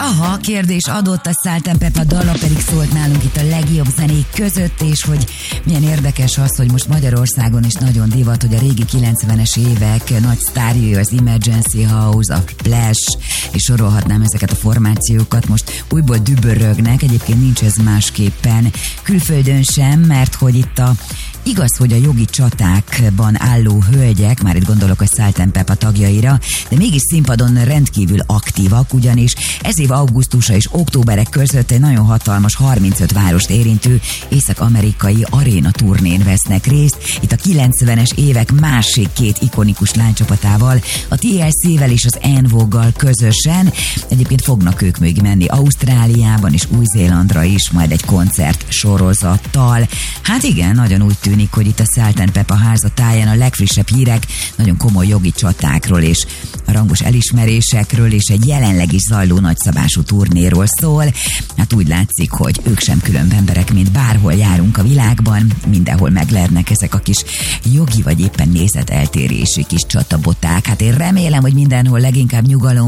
Aha, kérdés adott, a Salt & Pepper dala pedig szólt nálunk itt a legjobb zenék között, és hogy milyen érdekes az, hogy most Magyarországon is nagyon divat, hogy a régi 90-es évek nagy sztárjai, az Emergency House, a Flash, és sorolhatnám ezeket a formációkat, most újból dübörögnek, egyébként nincs ez másképpen külföldön sem, mert hogy itt igaz, hogy a jogi csatákban álló hölgyek, már itt gondolok a Salt & Pepper tagjaira, de mégis színpadon rendkívül aktívak, ugyanis ez év augusztusa és októberek között egy nagyon hatalmas 35 várost érintő észak-amerikai aréna turnén vesznek részt. Itt a 90-es évek másik két ikonikus lánycsapatával, a TLC-vel és az En Vogue-gal közösen. Egyébként fognak ők még menni Ausztráliában és Új-Zélandra is, majd egy koncert sorozattal. Hát igen, nagyon úgy tűnik, hogy itt a Salt & Pepper házatáján a legfrissebb hírek nagyon komoly jogi csatákról és a rangos elismerésekről és egy jelenleg is zajló nagyszabású turnéról szól. Hát úgy látszik, hogy ők sem különb emberek, mint bárhol járunk a világban, mindenhol meglehetnek ezek a kis jogi vagy éppen nézeteltérési kis csataboták. Hát én remélem, hogy mindenhol leginkább nyugalom